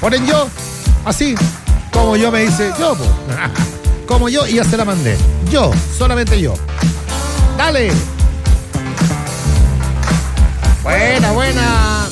Ponen yo, así, como yo me dice yo, po. Como yo, y ya se la mandé. Yo, solamente yo. Dale. Buena, buena.